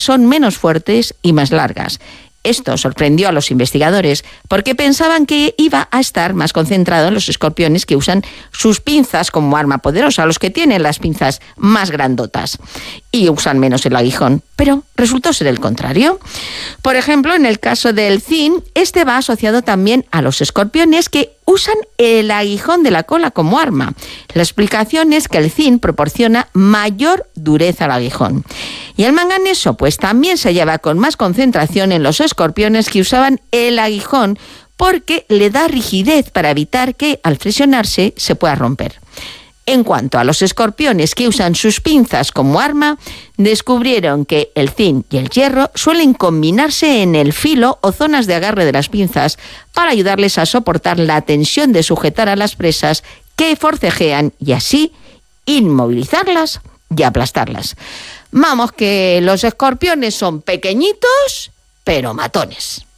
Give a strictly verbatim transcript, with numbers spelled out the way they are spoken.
son menos fuertes y más largas. Esto sorprendió a los investigadores porque pensaban que iba a estar más concentrado en los escorpiones que usan sus pinzas como arma poderosa, los que tienen las pinzas más grandotas y usan menos el aguijón, pero resultó ser el contrario. Por ejemplo, en el caso del zinc, este va asociado también a los escorpiones que usan el aguijón de la cola como arma. La explicación es que el zinc proporciona mayor dureza al aguijón. Y el manganeso, pues también se hallaba con más concentración en los escorpiones que usaban el aguijón porque le da rigidez para evitar que al presionarse se pueda romper. En cuanto a los escorpiones que usan sus pinzas como arma, descubrieron que el zinc y el hierro suelen combinarse en el filo o zonas de agarre de las pinzas para ayudarles a soportar la tensión de sujetar a las presas que forcejean y así inmovilizarlas y aplastarlas. Vamos, que los escorpiones son pequeñitos, pero matones.